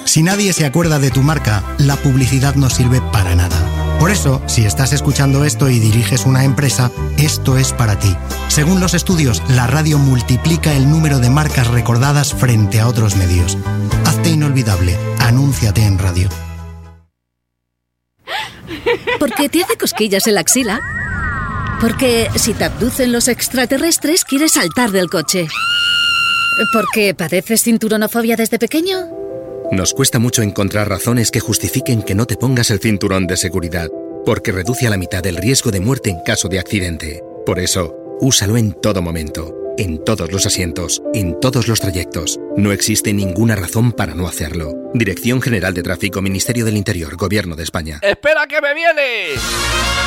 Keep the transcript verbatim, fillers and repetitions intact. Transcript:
Si nadie se acuerda de tu marca, la publicidad no sirve para nada. Por eso, si estás escuchando esto y diriges una empresa, esto es para ti. Según los estudios, la radio multiplica el número de marcas recordadas frente a otros medios. Hazte inolvidable. Anúnciate en radio. Porque te hace cosquillas en la axila. Porque si te abducen los extraterrestres, quieres saltar del coche. Porque padeces cinturonofobia desde pequeño. Nos cuesta mucho encontrar razones que justifiquen que no te pongas el cinturón de seguridad, porque reduce a la mitad el riesgo de muerte en caso de accidente. Por eso, úsalo en todo momento, en todos los asientos, en todos los trayectos. No existe ninguna razón para no hacerlo. Dirección General de Tráfico, Ministerio del Interior, Gobierno de España. ¡Espera que me viene!